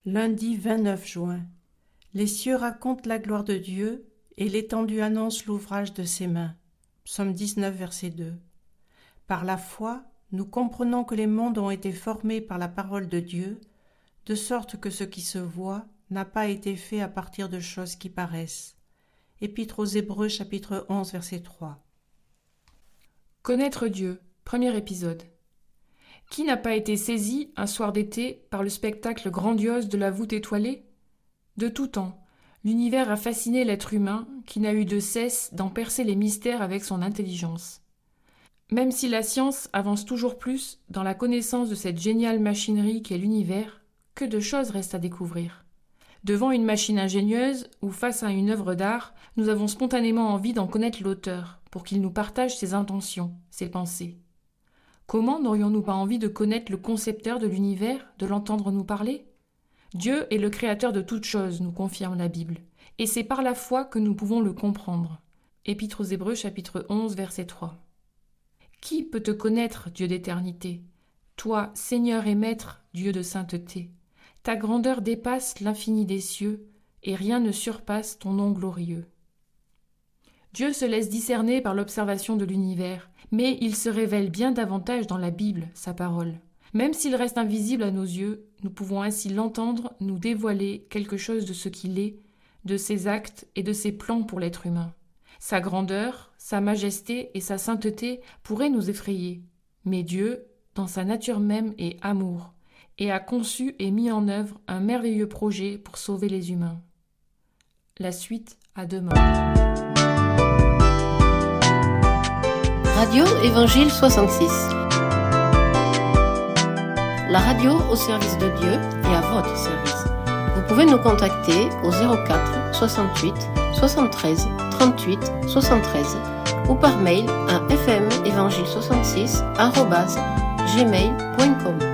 Lundi 29 juin. Les cieux racontent la gloire de Dieu et l'étendue annonce l'ouvrage de ses mains. Psaume 19, verset 2. Par la foi, nous comprenons que les mondes ont été formés par la parole de Dieu, de sorte que ce qui se voit n'a pas été fait à partir de choses qui paraissent. Épître aux Hébreux, chapitre 11, verset 3. Connaître Dieu, premier épisode. Qui n'a pas été saisi, un soir d'été, par le spectacle grandiose de la voûte étoilée ? De tout temps, l'univers a fasciné l'être humain, qui n'a eu de cesse d'en percer les mystères avec son intelligence. Même si la science avance toujours plus dans la connaissance de cette géniale machinerie qu'est l'univers, que de choses restent à découvrir. Devant une machine ingénieuse ou face à une œuvre d'art, nous avons spontanément envie d'en connaître l'auteur, pour qu'il nous partage ses intentions, ses pensées. Comment n'aurions-nous pas envie de connaître le concepteur de l'univers, de l'entendre nous parler ? Dieu est le créateur de toutes choses, nous confirme la Bible, et c'est par la foi que nous pouvons le comprendre. Épître aux Hébreux, chapitre 11, verset 3. Qui peut te connaître, Dieu d'éternité ? Toi, Seigneur et Maître, Dieu de sainteté. Ta grandeur dépasse l'infini des cieux, et rien ne surpasse ton nom glorieux. Dieu se laisse discerner par l'observation de l'univers, mais il se révèle bien davantage dans la Bible, sa parole. Même s'il reste invisible à nos yeux, nous pouvons ainsi l'entendre nous dévoiler quelque chose de ce qu'il est, de ses actes et de ses plans pour l'être humain. Sa grandeur, sa majesté et sa sainteté pourraient nous effrayer, mais Dieu, dans sa nature même, est amour, et a conçu et mis en œuvre un merveilleux projet pour sauver les humains. La suite à demain. Radio Évangile 66. La radio au service de Dieu et à votre service. Vous pouvez nous contacter au 04 68 73 38 73 ou par mail à fmevangile66@gmail.com.